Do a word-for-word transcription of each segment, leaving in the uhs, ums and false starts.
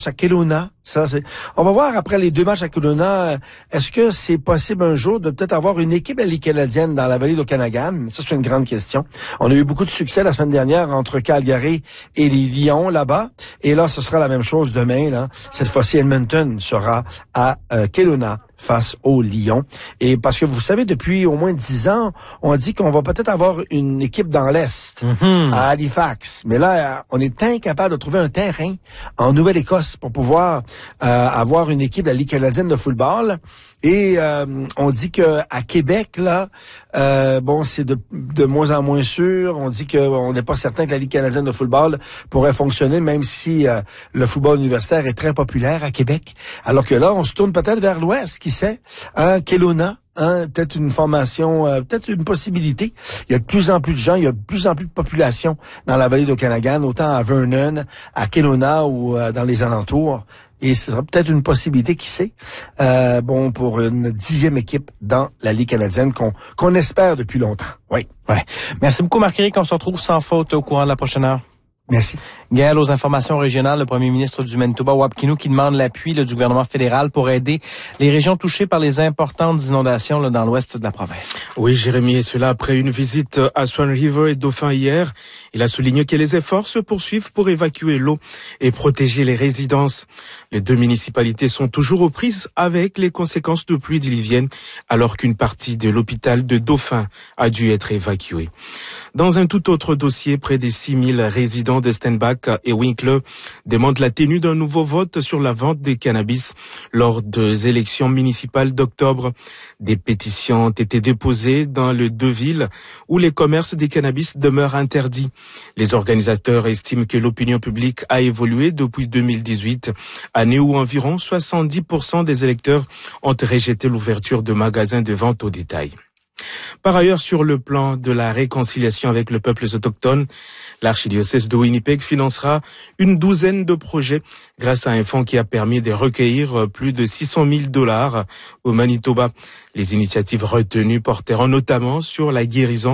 à Kelowna, ça c'est. On va voir après les deux matchs à Kelowna, est-ce que c'est possible un jour de peut-être avoir une équipe de la Ligue canadienne dans la vallée d'Okanagan? Ça c'est une grande question. On a eu beaucoup de succès la semaine dernière entre Calgary et les Lions là-bas, et là ce sera la même chose demain. Là, cette fois-ci Edmonton sera à euh, Kelowna face aux Lions. Et parce que vous savez, depuis au moins dix ans, on dit qu'on va peut-être avoir une équipe dans l'Est, mm-hmm. à Halifax. Mais là, on est incapable de trouver un terrain en Nouvelle-Écosse pour pouvoir euh, avoir une équipe de la Ligue canadienne de football. Et euh, on dit que à Québec, là, euh, bon, c'est de, de moins en moins sûr. On dit qu'on n'est pas certain que la Ligue canadienne de football pourrait fonctionner, même si euh, le football universitaire est très populaire à Québec. Alors que là, on se tourne peut-être vers l'Ouest, qui sait, hein, Kelowna, hein, peut-être une formation, euh, peut-être une possibilité. Il y a de plus en plus de gens, il y a de plus en plus de population dans la vallée d'Okanagan, autant à Vernon, à Kelowna ou euh, dans les alentours. Et ce sera peut-être une possibilité, qui sait, euh, bon, pour une dixième équipe dans la Ligue canadienne qu'on qu'on espère depuis longtemps. Oui. Ouais. Merci beaucoup, Marc-Éric. On se retrouve sans faute au courant de la prochaine heure. Merci. Gaël, aux informations régionales, le premier ministre du Manitoba, Wab Kinew, qui demande l'appui là, du gouvernement fédéral pour aider les régions touchées par les importantes inondations là, dans l'ouest de la province. Oui, Jérémy, et cela après une visite à Swan River et Dauphin hier. Il a souligné que les efforts se poursuivent pour évacuer l'eau et protéger les résidences. Les deux municipalités sont toujours aux prises avec les conséquences de pluies diluviennes, alors qu'une partie de l'hôpital de Dauphin a dû être évacuée. Dans un tout autre dossier, près des six mille résidents de Steinbach et Winkler demandent la tenue d'un nouveau vote sur la vente des cannabis lors des élections municipales d'octobre. Des pétitions ont été déposées dans les deux villes où les commerces des cannabis demeurent interdits. Les organisateurs estiment que l'opinion publique a évolué depuis deux mille dix-huit, année où environ soixante-dix pour cent des électeurs ont rejeté l'ouverture de magasins de vente au détail. Par ailleurs, sur le plan de la réconciliation avec le peuple autochtone, l'archidiocèse de Winnipeg financera une douzaine de projets grâce à un fonds qui a permis de recueillir plus de six cent mille dollars au Manitoba. Les initiatives retenues porteront notamment sur la guérison,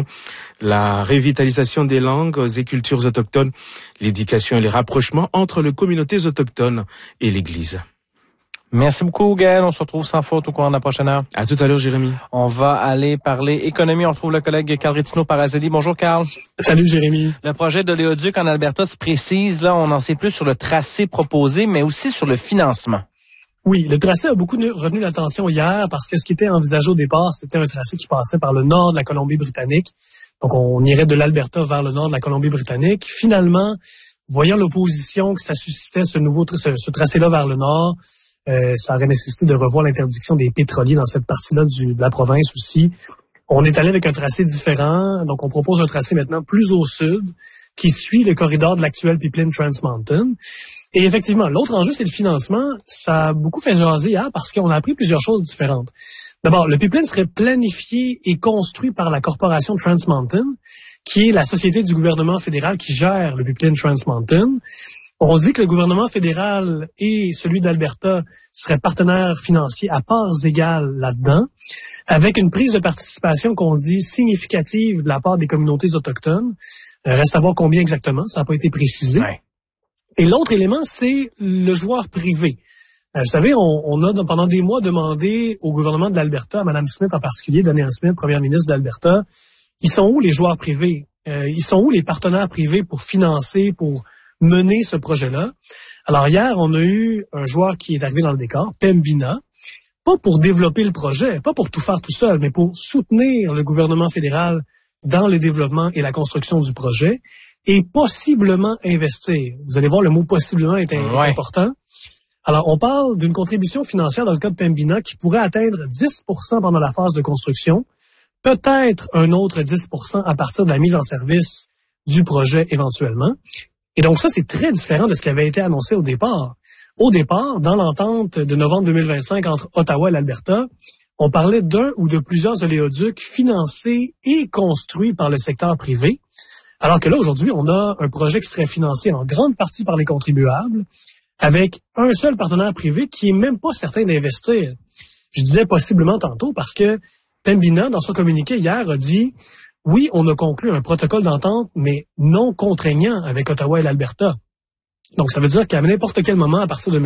la revitalisation des langues et cultures autochtones, l'éducation et les rapprochements entre les communautés autochtones et l'Église. Merci beaucoup, Gaël. On se retrouve sans faute au courant de la prochaine heure. À tout à l'heure, Jérémy. On va aller parler économie. On retrouve le collègue Carl Rittino-Parazeli. Bonjour, Carl. Salut, Jérémy. Le projet de l'Oléoduc en Alberta se précise. Là, on en sait plus sur le tracé proposé, mais aussi sur le financement. Oui, le tracé a beaucoup retenu l'attention hier parce que ce qui était envisagé au départ, c'était un tracé qui passait par le nord de la Colombie-Britannique. Donc, on irait de l'Alberta vers le nord de la Colombie-Britannique. Finalement, voyant l'opposition que ça suscitait, ce nouveau ce, ce tracé-là vers le nord, Euh, ça aurait nécessité de revoir l'interdiction des pétroliers dans cette partie-là du, de la province aussi. On est allé avec un tracé différent, donc on propose un tracé maintenant plus au sud, qui suit le corridor de l'actuel pipeline Trans Mountain. Et effectivement, l'autre enjeu, c'est le financement. Ça a beaucoup fait jaser hier parce qu'on a appris plusieurs choses différentes. D'abord, le pipeline serait planifié et construit par la corporation Trans Mountain, qui est la société du gouvernement fédéral qui gère le pipeline Trans Mountain. On dit que le gouvernement fédéral et celui d'Alberta seraient partenaires financiers à parts égales là-dedans, avec une prise de participation qu'on dit significative de la part des communautés autochtones. Euh, reste à voir combien exactement, ça n'a pas été précisé. Ouais. Et l'autre élément, c'est le joueur privé. Euh, vous savez, on, on a pendant des mois demandé au gouvernement de l'Alberta, à Mme Smith en particulier, Danielle Smith, première ministre d'Alberta, ils sont où les joueurs privés? Euh, ils sont où les partenaires privés pour financer, pour mener ce projet-là? Alors hier, on a eu un joueur qui est arrivé dans le décor, Pembina, pas pour développer le projet, pas pour tout faire tout seul, mais pour soutenir le gouvernement fédéral dans le développement et la construction du projet et possiblement investir. Vous allez voir, le mot possiblement est ouais. important. Alors, on parle d'une contribution financière dans le cas de Pembina qui pourrait atteindre dix pour cent pendant la phase de construction, peut-être un autre dix pour cent à partir de la mise en service du projet éventuellement. Et donc ça, c'est très différent de ce qui avait été annoncé au départ. Au départ, dans l'entente de novembre deux mille vingt-cinq entre Ottawa et l'Alberta, on parlait d'un ou de plusieurs oléoducs financés et construits par le secteur privé. Alors que là, aujourd'hui, on a un projet qui serait financé en grande partie par les contribuables, avec un seul partenaire privé qui est même pas certain d'investir. Je disais possiblement tantôt parce que Pembina, dans son communiqué hier, a dit « Oui, on a conclu un protocole d'entente, mais non contraignant avec Ottawa et l'Alberta. » Donc, ça veut dire qu'à n'importe quel moment, à partir de